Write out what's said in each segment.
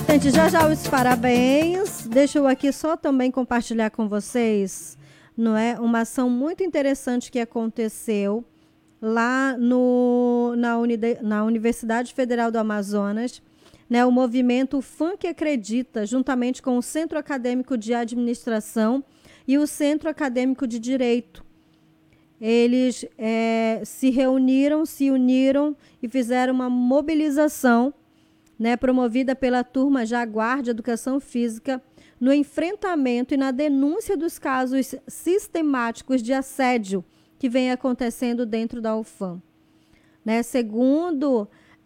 Gente, já os parabéns. Deixa eu aqui só também compartilhar com vocês, não é, uma ação muito interessante que aconteceu lá na Universidade Federal do Amazonas, né, o movimento Funk Acredita, juntamente com o Centro Acadêmico de Administração e o Centro Acadêmico de Direito. Eles se uniram e fizeram uma mobilização, né, promovida pela turma Jaguar de Educação Física, no enfrentamento e na denúncia dos casos sistemáticos de assédio que vem acontecendo dentro da UFAM. Né, segundo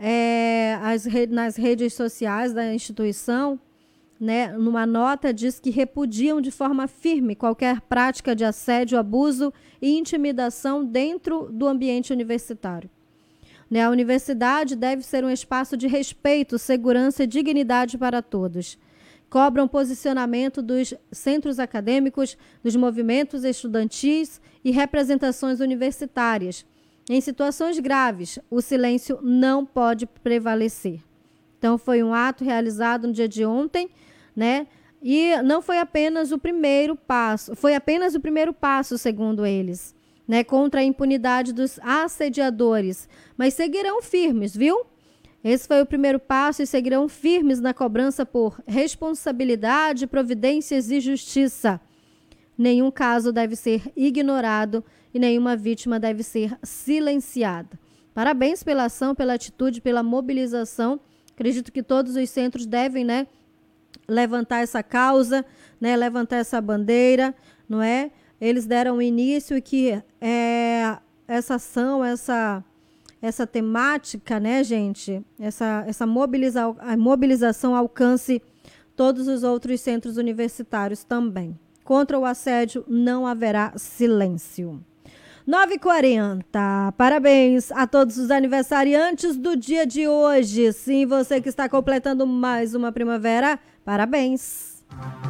nas redes sociais da instituição, né, numa nota diz que repudiam de forma firme qualquer prática de assédio, abuso e intimidação dentro do ambiente universitário. A universidade deve ser um espaço de respeito, segurança e dignidade para todos. Cobram posicionamento dos centros acadêmicos, dos movimentos estudantis e representações universitárias. Em situações graves, o silêncio não pode prevalecer. Então, foi um ato realizado no dia de ontem, né? E não foi apenas o primeiro passo, foi apenas o primeiro passo, segundo eles, né, contra a impunidade dos assediadores, mas seguirão firmes, viu? Esse foi o primeiro passo e seguirão firmes na cobrança por responsabilidade, providências e justiça. Nenhum caso deve ser ignorado e nenhuma vítima deve ser silenciada. Parabéns pela ação, pela atitude, pela mobilização. Acredito que todos os centros devem, né, levantar essa causa, né, levantar essa bandeira, não é? Eles deram início e que essa ação, essa temática, né, gente, essa mobilização alcance todos os outros centros universitários também. Contra o assédio não haverá silêncio. 9h40. Parabéns a todos os aniversariantes do dia de hoje. Sim, você que está completando mais uma primavera, parabéns.